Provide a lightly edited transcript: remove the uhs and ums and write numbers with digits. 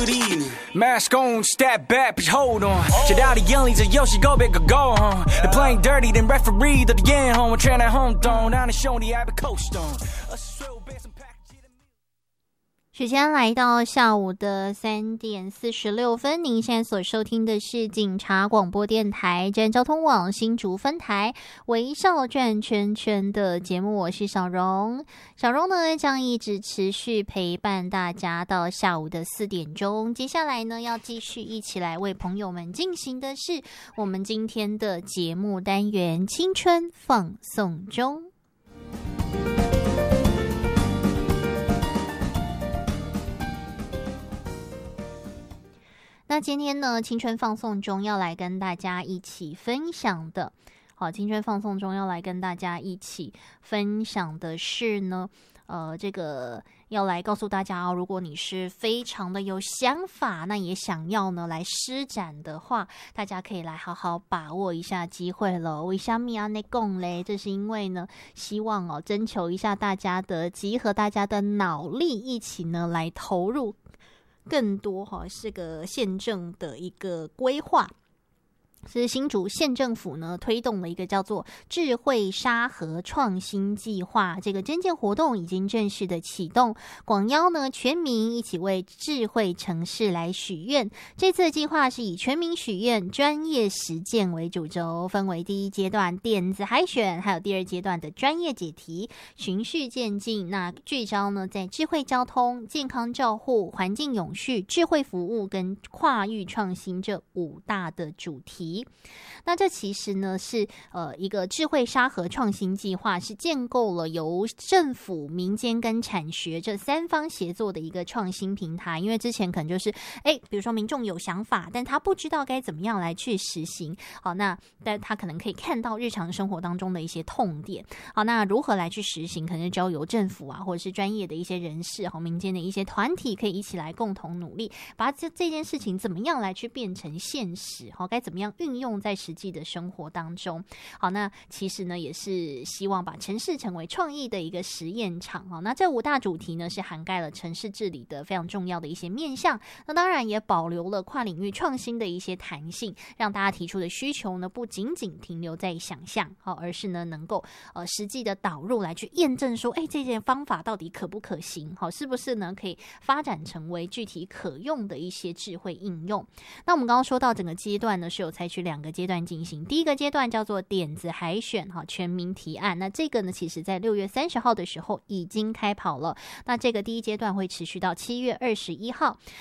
good evening. Mask on, step back, bitch, hold on. 这道理眼里这游戏狗别个 go home. They playing dirty, then referee 到底眼红，我全来轰动，让你兄弟还被扣动。 时间来到下午的3点46分，您现在所收听的是警察广播电台真交通网新竹分台微笑转圈圈的节目，我是小荣。小荣呢将一直持续陪伴大家到下午的4点钟。接下来呢要继续一起来为朋友们进行的是我们今天的节目单元青春放送中。那今天呢，青春放送中要来跟大家一起分享的，青春放送中要来跟大家一起分享的是呢，这个要来告诉大家哦，如果你是非常的有想法，那也想要呢来施展的话，大家可以来好好把握一下机会了。为什么要那讲嘞？这是因为呢，希望征求一下大家的，集合大家的脑力，一起呢来投入更多是个县政的一个规划。是新竹县政府呢推动了一个叫做智慧沙河创新计划，这个征件活动已经正式的启动，广邀呢全民一起为智慧城市来许愿。这次的计划是以全民许愿专业实践为主轴，分为第一阶段点子海选，还有第二阶段的专业解题，循序渐进。那聚焦呢在智慧交通、健康照护、环境永续、智慧服务跟跨域创新这5大的主题。那这其实呢是一个智慧沙河创新计划，是建构了由政府、民间跟产学这3方协作的一个创新平台。因为之前可能就是比如说民众有想法，但他不知道该怎么样来去实行，但他可能可以看到日常生活当中的一些痛点，那如何来去实行，可能交由政府啊，或者是专业的一些人士，民间的一些团体可以一起来共同努力，把这件事情怎么样来去变成现实，该怎么样运用在实际的生活当中。好，那其实呢也是希望把城市成为创意的一个实验场。那这5大主题呢是涵盖了城市治理的非常重要的一些面向，那当然也保留了跨领域创新的一些弹性，让大家提出的需求呢不仅仅停留在想象，而是呢能够实际的导入来去验证说这件方法到底可不可行，是不是呢可以发展成为具体可用的一些智慧应用。那我们刚刚说到整个阶段呢是有采取2个阶段进行，第一个阶段叫做点子海选，全民提案。那这个呢其实在6月30号的时候已经开跑了，那这个第一阶段会持续到7月21号。